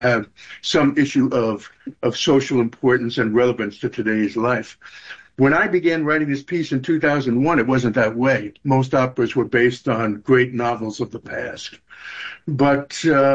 have some issue of social importance and relevance to today's life. When I began writing this piece in 2001, it wasn't that way. Most operas were based on great novels of the past. But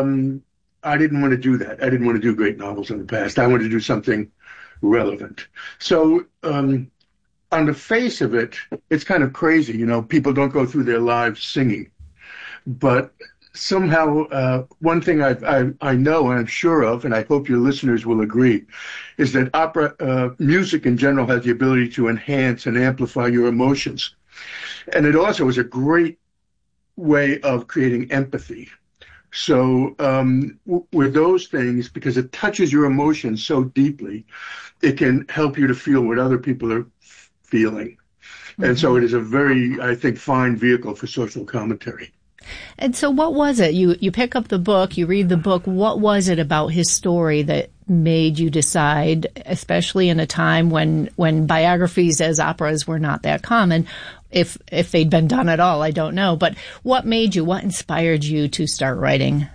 I didn't want to do that. I didn't want to do great novels in the past. I wanted to do something relevant. So on the face of it, it's kind of crazy. You know, people don't go through their lives singing. But somehow, one thing I know and I'm sure of, and I hope your listeners will agree, is that opera music in general has the ability to enhance and amplify your emotions. And it also is a great way of creating empathy. So with those things, because it touches your emotions so deeply, it can help you to feel what other people are feeling. Mm-hmm. And so it is a very, I think, fine vehicle for social commentary. And so what was it? You pick up the book, you read the book. What was it about his story that made you decide, especially in a time when biographies as operas were not that common, if they'd been done at all, I don't know. But what inspired you to start writing?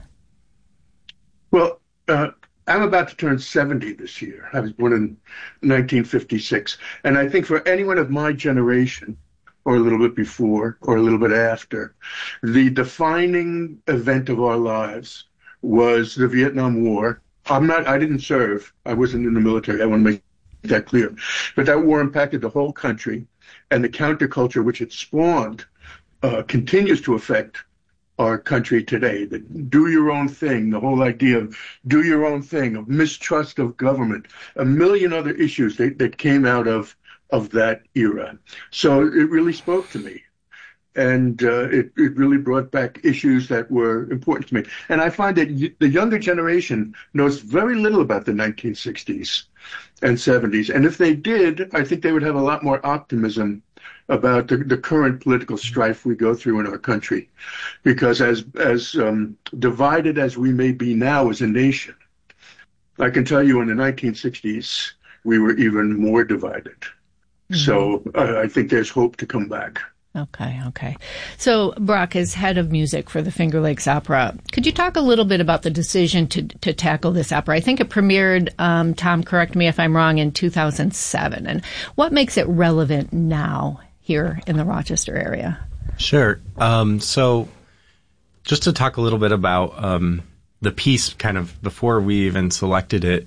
Well, I'm about to turn 70 this year. I was born in 1956. And I think for anyone of my generation, or a little bit before, or a little bit after, the defining event of our lives was the Vietnam War. I didn't serve. I wasn't in the military. I want to make that clear. But that war impacted the whole country, and the counterculture which it spawned continues to affect our country today. The do your own thing, the whole idea of do your own thing, of mistrust of government, a million other issues that came out of that era. So it really spoke to me. And it really brought back issues that were important to me. And I find that the younger generation knows very little about the 1960s and 70s. And if they did, I think they would have a lot more optimism about the current political strife we go through in our country. Because as divided as we may be now as a nation, I can tell you in the 1960s, we were even more divided. Mm-hmm. So I think there's hope to come back. Okay. So, Brock, as head of music for the Finger Lakes Opera, could you talk a little bit about the decision to tackle this opera? I think it premiered, Tom, correct me if I'm wrong, in 2007. And what makes it relevant now here in the Rochester area? Sure. So, just to talk a little bit about the piece kind of before we even selected it,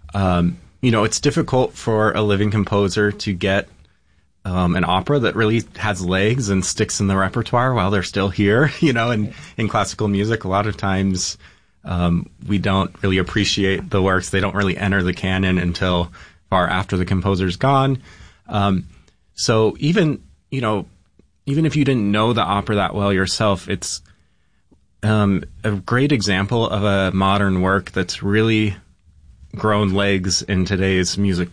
it's difficult for a living composer to get an opera that really has legs and sticks in the repertoire while they're still here. In classical music, a lot of times we don't really appreciate the works. They don't really enter the canon until far after the composer's gone. So even if you didn't know the opera that well yourself, it's a great example of a modern work that's really grown legs in today's music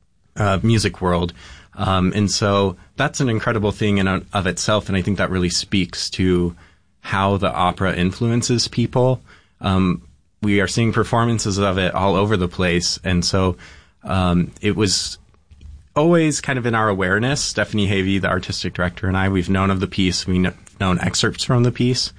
world. And so that's an incredible thing in of itself, and I think that really speaks to how the opera influences people. We are seeing performances of it all over the place, and so it was always kind of in our awareness. Stephanie Havey, the artistic director, and I, we've known of the piece. We've known excerpts from the piece.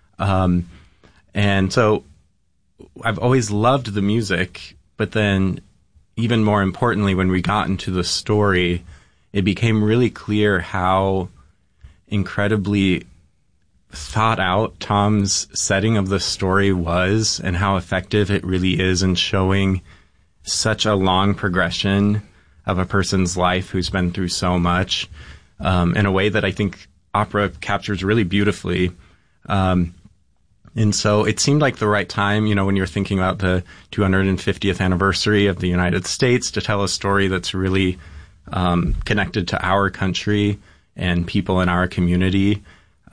And so I've always loved the music, but then even more importantly, when we got into the story, it became really clear how incredibly thought out Tom's setting of the story was and how effective it really is in showing such a long progression of a person's life who's been through so much in a way that I think opera captures really beautifully. And so it seemed like the right time, when you're thinking about the 250th anniversary of the United States, to tell a story that's really connected to our country and people in our community.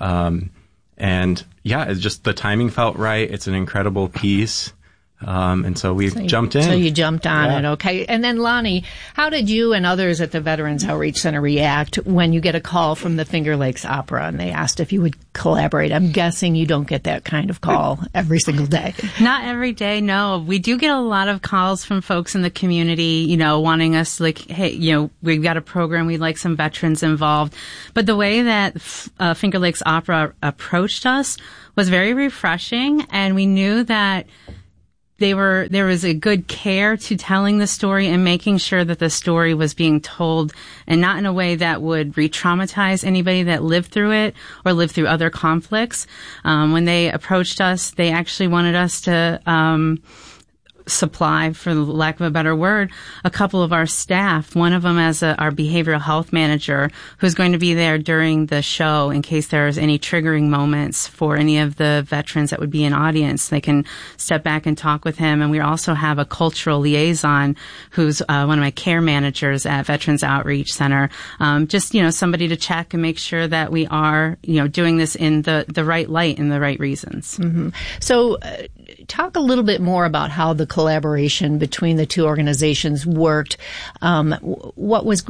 It's just the timing felt right. It's an incredible piece. And so we jumped in. So you jumped on it, okay. And then, Lonnie, how did you and others at the Veterans Outreach Center react when you get a call from the Finger Lakes Opera and they asked if you would collaborate? I'm guessing you don't get that kind of call every single day. Not every day, no. We do get a lot of calls from folks in the community, wanting us, like, hey, we've got a program, we'd like some veterans involved. But the way that Finger Lakes Opera approached us was very refreshing, and we knew that there was a good care to telling the story and making sure that the story was being told and not in a way that would re-traumatize anybody that lived through it or lived through other conflicts. When they approached us, they actually wanted us to, supply, for the lack of a better word, a couple of our staff, one of them as our behavioral health manager, who's going to be there during the show in case there's any triggering moments for any of the veterans that would be in audience. They can step back and talk with him. And we also have a cultural liaison who's one of my care managers at Veterans Outreach Center. Just, somebody to check and make sure that we are, doing this in the right light and the right reasons. Mm-hmm. So talk a little bit more about how the collaboration between the two organizations worked. What was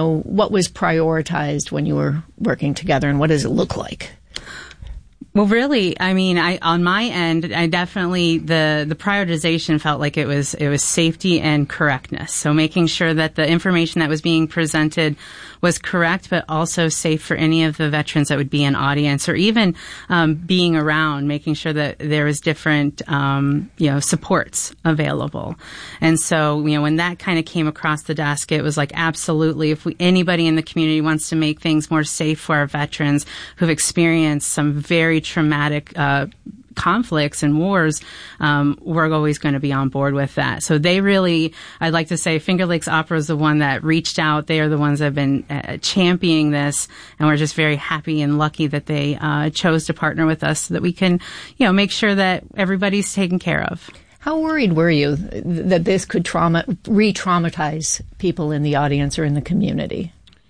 prioritized when you were working together, and what does it look like? Well, really, on my end, I definitely, the prioritization felt like it was safety and correctness. So making sure that the information that was being presented was correct, but also safe for any of the veterans that would be in audience, or even, being around, making sure that there was different, supports available. And so, when that kind of came across the desk, it was like, absolutely, if anybody in the community wants to make things more safe for our veterans who've experienced some very traumatic conflicts and wars, we're always going to be on board with that. So they really, I'd like to say Finger Lakes Opera is the one that reached out. They are the ones that have been championing this, and we're just very happy and lucky that they chose to partner with us so that we can, make sure that everybody's taken care of. How worried were you that this could re-traumatize people in the audience or in the community?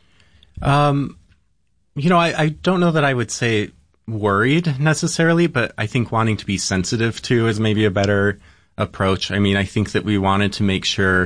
I don't know that I would say worried necessarily, but I think wanting to be sensitive to is maybe a better approach. I think that we wanted to make sure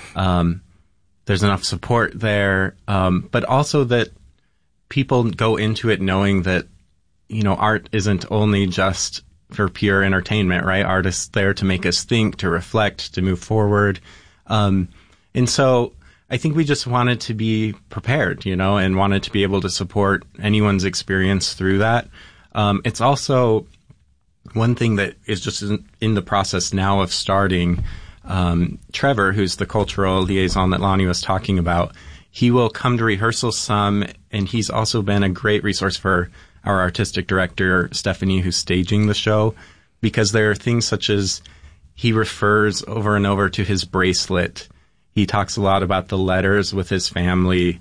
there's enough support there, but also that people go into it knowing that, art isn't only just for pure entertainment, right? Art is there to make us think, to reflect, to move forward. And so I think we just wanted to be prepared, and wanted to be able to support anyone's experience through that. It's also one thing that is just in the process now of starting. Trevor, who's the cultural liaison that Lonnie was talking about, he will come to rehearsal some, and he's also been a great resource for our artistic director, Stephanie, who's staging the show, because there are things such as he refers over and over to his bracelet. He talks a lot about the letters with his family.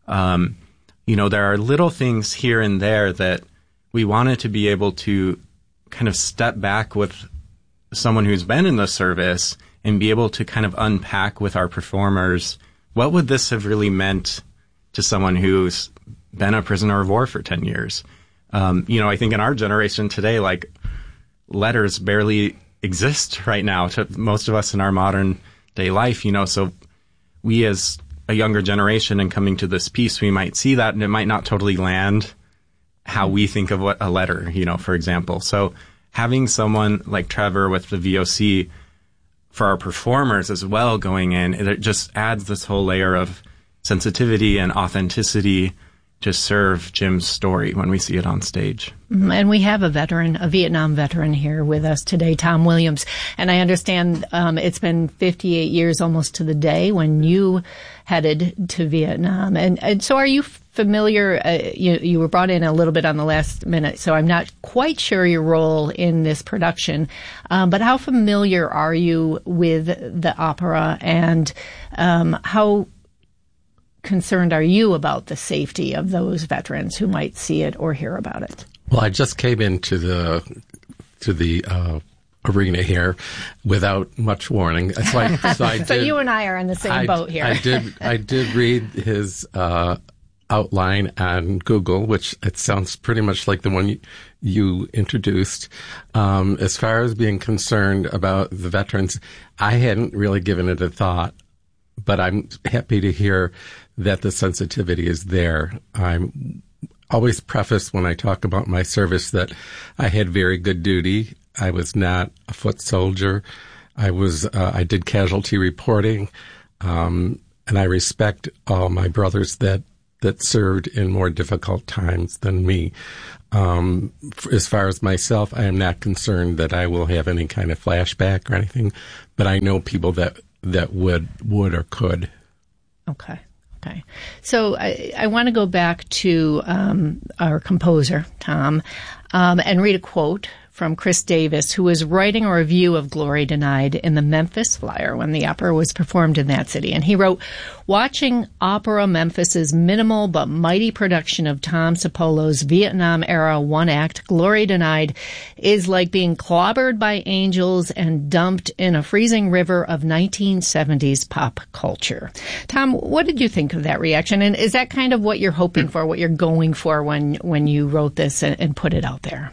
There are little things here and there that we wanted to be able to kind of step back with someone who's been in the service and be able to kind of unpack with our performers, what would this have really meant to someone who's been a prisoner of war for 10 years? I think in our generation today, like, letters barely exist right now to most of us in our modern day life, so we as a younger generation and coming to this piece, we might see that and it might not totally land how we think of what a letter, for example. So having someone like Trevor with the VOC for our performers as well going in, it just adds this whole layer of sensitivity and authenticity to serve Jim's story when we see it on stage. And we have a Vietnam veteran here with us today, Tom Williams. And I understand it's been 58 years almost to the day when you headed to Vietnam. And so are you familiar, you were brought in a little bit on the last minute, so I'm not quite sure your role in this production. But how familiar are you with the opera, and how concerned are you about the safety of those veterans who might see it or hear about it? Well, I just came into the arena here without much warning. So you and I are in the same boat here. I did read his outline on Google, which it sounds pretty much like the one you introduced. As far as being concerned about the veterans, I hadn't really given it a thought, but I'm happy to hear that the sensitivity is there. I'm always preface when I talk about my service that I had very good duty. I was not a foot soldier. I did casualty reporting, and I respect all my brothers that that served in more difficult times than me. As far as myself, I am not concerned that I will have any kind of flashback or anything, but I know people that would or could. Okay. So I want to go back to our composer, Tom, and read a quote from Chris Davis, who was writing a review of Glory Denied in the Memphis Flyer when the opera was performed in that city. And he wrote, "Watching Opera Memphis's minimal but mighty production of Tom Suppolo's Vietnam-era one-act Glory Denied is like being clobbered by angels and dumped in a freezing river of 1970s pop culture." Tom, what did you think of that reaction? And is that kind of what you're hoping for, what you're going for when you wrote this and put it out there?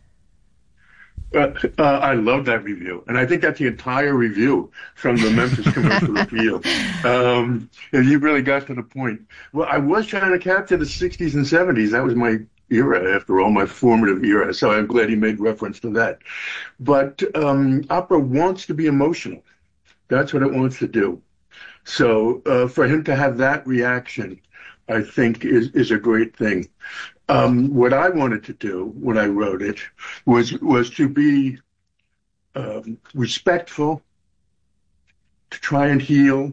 I love that review, and I think that's the entire review from the Memphis Commercial Review. And you really got to the point. Well, I was trying to capture the 60s and 70s. That was my era, after all, my formative era, so I'm glad he made reference to that. But opera wants to be emotional. That's what it wants to do. So for him to have that reaction, I think, is a great thing. What I wanted to do when I wrote it was to be respectful, to try and heal,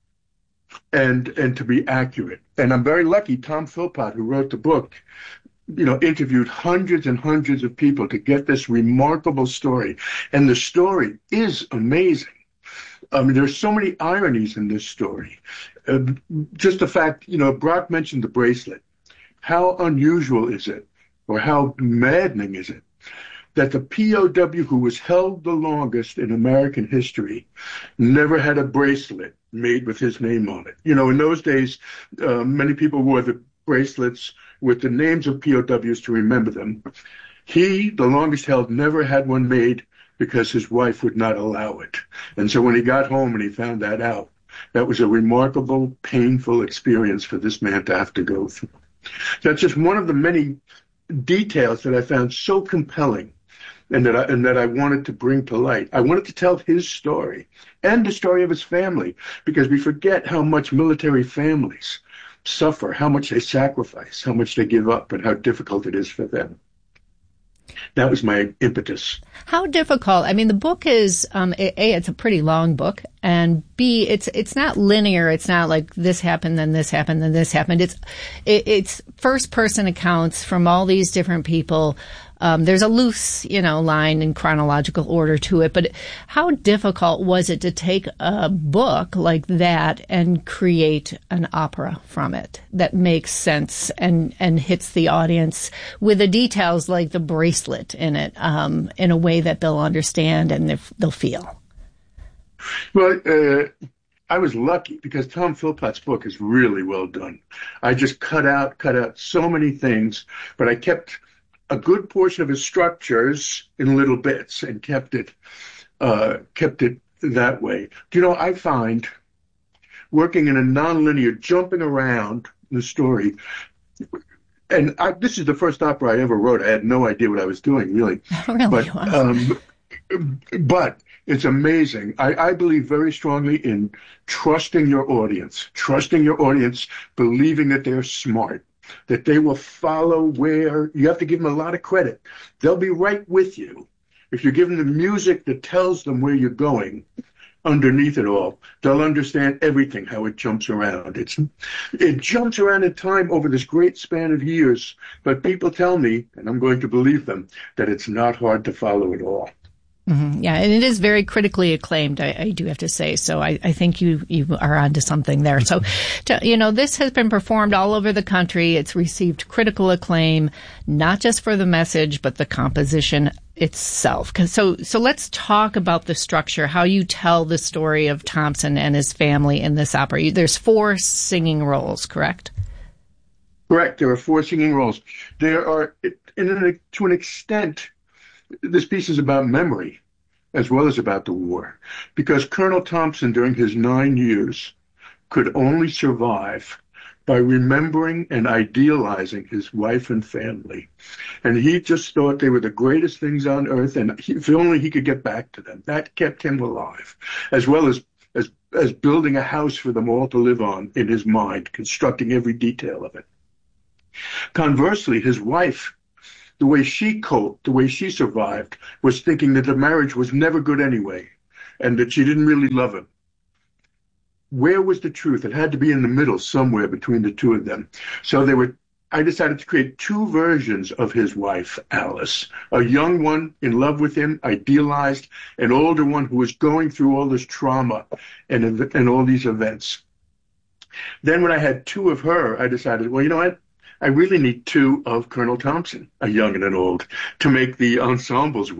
and to be accurate. And I'm very lucky. Tom Philpott, who wrote the book, interviewed hundreds and hundreds of people to get this remarkable story. And the story is amazing. There's so many ironies in this story. Just the fact, Brock mentioned the bracelet. How unusual is it, or how maddening is it, that the POW who was held the longest in American history never had a bracelet made with his name on it? In those days, many people wore the bracelets with the names of POWs to remember them. He, the longest held, never had one made because his wife would not allow it. And so when he got home and he found that out, that was a remarkable, painful experience for this man to have to go through. That's just one of the many details that I found so compelling and that I wanted to bring to light. I wanted to tell his story and the story of his family, because we forget how much military families suffer, how much they sacrifice, how much they give up, and how difficult it is for them. That was my impetus. How difficult? I mean, the book is, A, it's a pretty long book, and B, it's not linear. It's not like this happened, then this happened, then this happened. It's first person accounts from all these different people. There's a loose, line in chronological order to it, but how difficult was it to take a book like that and create an opera from it that makes sense and hits the audience with the details like the bracelet in it, in a way that they'll understand and they'll feel? Well, I was lucky because Tom Philpott's book is really well done. I just cut out so many things, but I kept a good portion of his structures in little bits and kept it that way. I find working in a nonlinear, jumping around the story, and this is the first opera I ever wrote. I had no idea what I was doing, really. Really? But it's amazing. I believe very strongly in trusting your audience, believing that they're smart, that they will follow where you have to give them a lot of credit. They'll be right with you. If you give them the music that tells them where you're going underneath it all, they'll understand everything, how it jumps around. It jumps around in time over this great span of years, but people tell me, and I'm going to believe them, that it's not hard to follow it all. Mm-hmm. Yeah, and it is very critically acclaimed, I do have to say. So I think you are onto something there. So, this has been performed all over the country. It's received critical acclaim, not just for the message, but the composition itself. So let's talk about the structure, how you tell the story of Thompson and his family in this opera. There's 4 singing roles, correct? Correct. There are 4 singing roles. There are, to an extent, this piece is about memory as well as about the war, because Colonel Thompson, during his 9 years, could only survive by remembering and idealizing his wife and family. And he just thought they were the greatest things on earth, and if only he could get back to them. That kept him alive, as well as as building a house for them all to live on in his mind, constructing every detail of it. Conversely, his wife, the way she coped, the way she survived, was thinking that the marriage was never good anyway, and that she didn't really love him. Where was the truth? It had to be in the middle, somewhere between the two of them. So I decided to create two versions of his wife, Alice. A young one in love with him, idealized, an older one who was going through all this trauma and all these events. Then when I had two of her, I decided, well, you know what? I really need two of Colonel Thompson, a young and an old, to make the ensembles work.